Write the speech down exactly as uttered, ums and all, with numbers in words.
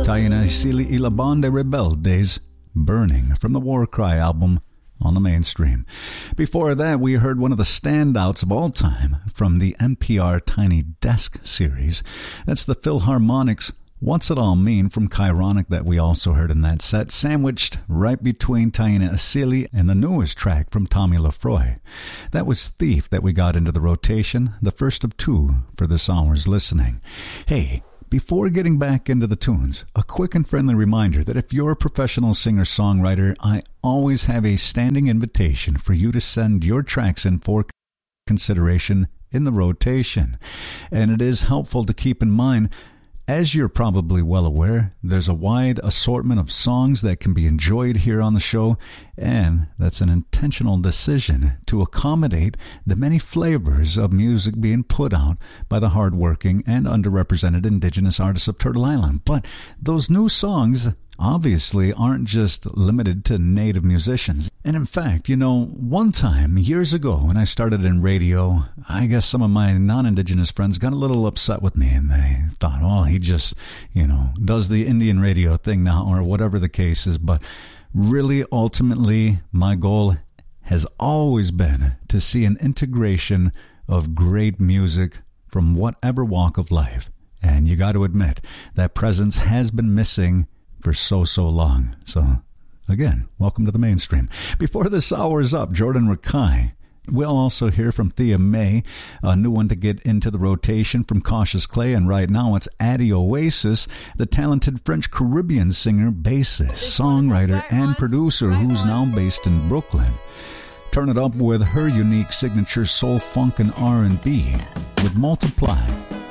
Taina Isili Ilaban de Rebeldes, Burning, from the War Cry album on the Mainstream. Before that, we heard one of the standouts of all time from the N P R Tiny Desk series. That's the Philharmonic's What's It All Mean from Chironic that we also heard in that set, sandwiched right between Taina Asili and the newest track from Tommy Lafroy. That was Thief that we got into the rotation, the first of two for this hour's listening. Hey, before getting back into the tunes, a quick and friendly reminder that if you're a professional singer-songwriter, I always have a standing invitation for you to send your tracks in for consideration in the rotation. And it is helpful to keep in mind, as you're probably well aware, there's a wide assortment of songs that can be enjoyed here on the show, and that's an intentional decision to accommodate the many flavors of music being put out by the hardworking and underrepresented Indigenous artists of Turtle Island. But those new songs obviously aren't just limited to native musicians. And in fact, you know, one time, years ago, when I started in radio, I guess some of my non-Indigenous friends got a little upset with me, and they thought, oh, he just, you know, does the Indian radio thing now, or whatever the case is. But really, ultimately, my goal has always been to see an integration of great music from whatever walk of life. And you got to admit, that presence has been missing for so, so long. So, again, welcome to the Mainstream. Before this hour is up, Jordan Rakai. We'll also hear from Thea May, a new one to get into the rotation from Cautious Clay, and right now it's Addie Oasis, the talented French-Caribbean singer, bassist, songwriter, and producer who's now based in Brooklyn. Turn it up with her unique signature soul, funk, and R and B with Multiply